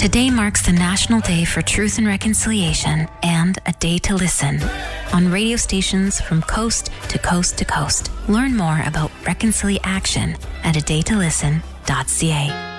Today marks the National Day for Truth and Reconciliation and a day to listen on radio stations from coast to coast to coast. Learn more about Reconciliation at adaytolisten.ca.